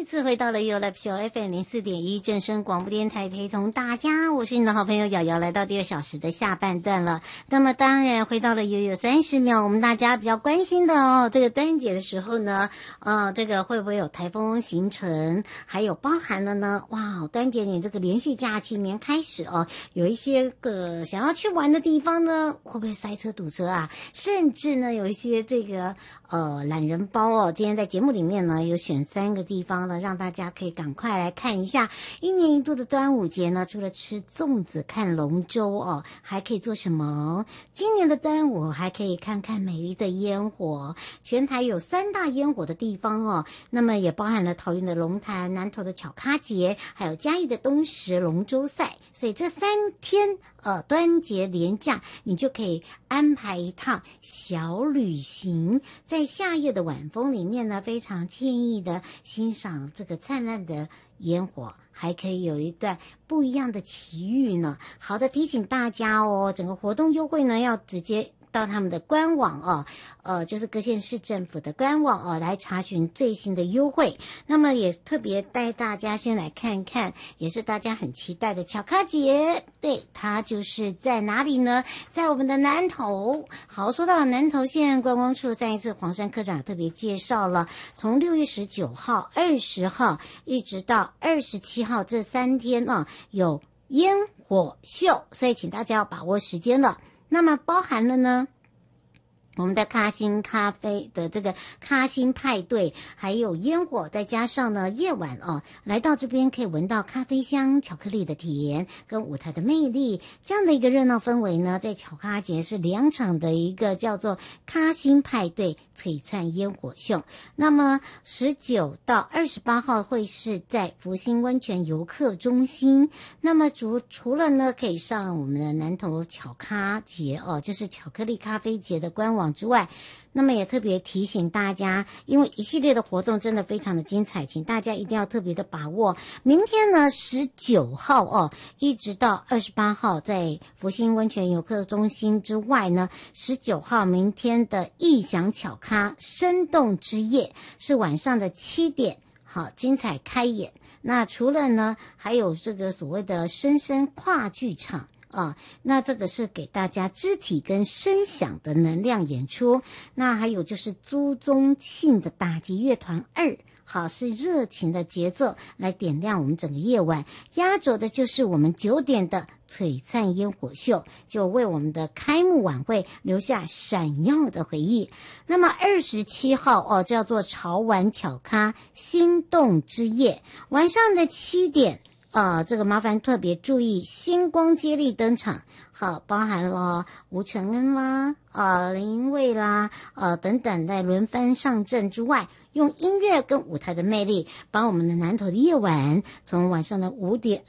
次回到了 You Live Show FM04.1正声广播电台，陪同大家，我是你的好朋友瑶瑶，来到第2小时的下半段了。那么当然回到了有30秒，我们大家比较关心的哦，这个端午节的时候呢，这个会不会有台风形成？还有包含了呢，哇，端午节你这个连续假期年开始哦，有一些个想要去玩的地方呢，会不会塞车堵车啊？甚至呢，有一些这个懒人包哦，今天在节目里面呢有选3个地方呢，让大家可以赶快来看一下。一年一度的端午节呢，除了吃粽子、看龙舟哦，还可以做什么？今年的端午还可以看看美丽的烟火。全台有3大烟火的地方哦，那么也包含了桃园的龙潭、南投的巧咖节，还有嘉义的东石龙舟赛。所以这3天端节连假，你就可以安排一趟小旅行，在夏夜的晚风里面呢，非常惬意的欣赏这个灿烂的烟火，还可以有一段不一样的奇遇呢。好的，提醒大家哦，整个活动优惠呢要直接到他们的官网哦，就是各县市政府的官网哦，来查询最新的优惠。那么也特别带大家先来看看，也是大家很期待的巧咖节。对，它就是在哪里呢？在我们的南投。好，说到了南投县观光处，上一次黄山科长特别介绍了，从6月19号、20号一直到27号这3天啊，有烟火秀，所以请大家要把握时间了。那么包含了呢，我们的咖星咖啡的这个咖星派对，还有烟火，再加上呢夜晚哦，来到这边可以闻到咖啡香、巧克力的甜跟舞台的魅力，这样的一个热闹氛围呢，在巧咖节是2场的一个叫做咖星派对璀璨烟火秀。那么19到28号会是在福兴温泉游客中心。那么除了呢可以上我们的南投巧咖节哦，就是巧克力咖啡节的官网之外，那么也特别提醒大家，因为一系列的活动真的非常的精彩，请大家一定要特别的把握。明天呢19号哦，一直到28号在福兴温泉游客中心之外呢，19号明天的艺享巧咖生动之夜是晚上的7点，好精彩开演。那除了呢还有这个所谓的深深跨剧场那这个是给大家肢体跟声响的能量演出。那还有就是朱宗庆的打击乐团2，好，是热情的节奏来点亮我们整个夜晚。压轴的就是我们9点的璀璨烟火秀，就为我们的开幕晚会留下闪耀的回忆。那么27号叫做潮玩巧咖心动之夜，晚上的7点。这个麻烦特别注意，星光接力登场，好，包含了吴承恩啦，林蔚啦，等等，在轮番上阵之外，用音乐跟舞台的魅力，把我们的南投的夜晚，从晚上的8点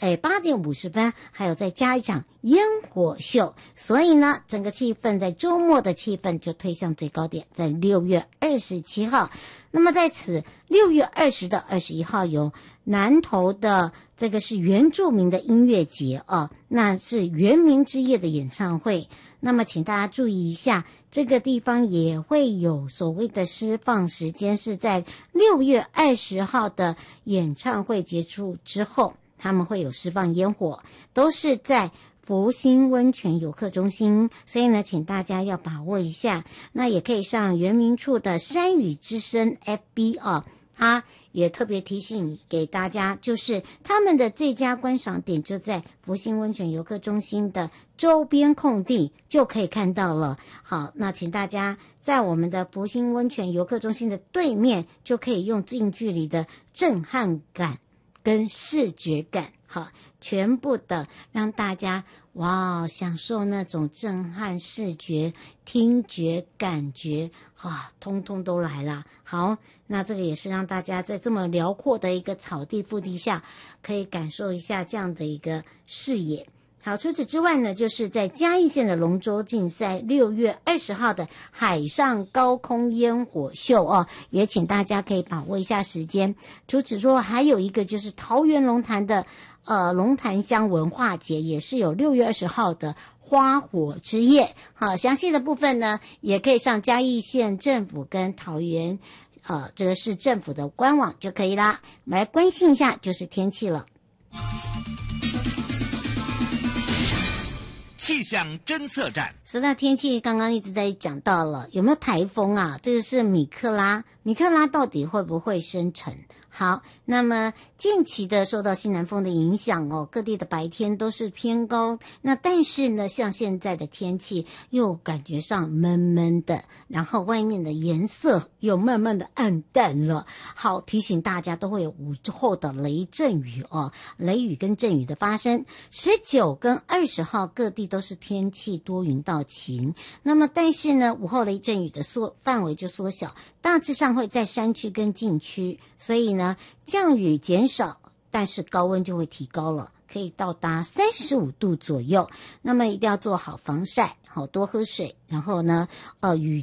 50分，还有再加一场烟火秀，所以呢，整个气氛在周末的气氛就推向最高点，在6月27号。那么在此6月20到21号有南投的这个是原住民的音乐节那是原民之夜的演唱会。那么请大家注意一下，这个地方也会有所谓的释放时间，是在6月20号的演唱会结束之后，他们会有释放烟火，都是在福兴温泉游客中心，所以呢，请大家要把握一下。那也可以上原民处的山雨之声 FB 也特别提醒给大家，就是他们的最佳观赏点就在福兴温泉游客中心的周边空地就可以看到了。好，那请大家在我们的福兴温泉游客中心的对面，就可以用近距离的震撼感跟视觉感，好，全部的让大家享受那种震撼视觉、听觉、感觉，通通都来了。好，那这个也是让大家在这么辽阔的一个草地腹地下，可以感受一下这样的一个视野。好，除此之外呢，就是在嘉义县的龙舟竞赛6月20号的海上高空烟火秀也请大家可以把握一下时间。除此之外，还有一个就是桃园龙潭的龙潭乡文化节，也是有6月20号的花火之夜。好，详细的部分呢，也可以上嘉义县政府跟桃园这个是政府的官网就可以啦。我们来关心一下就是天气了。 气象侦测站。 说到天气，刚刚一直在讲到了有没有台风啊？这个是米克拉，米克拉到底会不会生成？好，那么近期的受到西南风的影响哦，各地的白天都是偏高。那但是呢，像现在的天气又感觉上闷闷的，然后外面的颜色又慢慢的暗淡了。好，提醒大家都会有午后的雷阵雨哦，雷雨跟阵雨的发生。19跟20号各地都是天气多云到晴。那么但是呢，午后雷阵雨的范围就缩小，大致上会在山区跟禁区，所以呢降雨减少，但是高温就会提高了，可以到达35度左右。那么一定要做好防晒，好多喝水，然后呢雨